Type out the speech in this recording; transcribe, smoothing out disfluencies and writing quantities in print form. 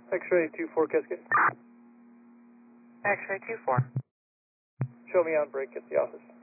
X-ray 2-4 Cascade. X-ray 2-4. Show me on break at the office.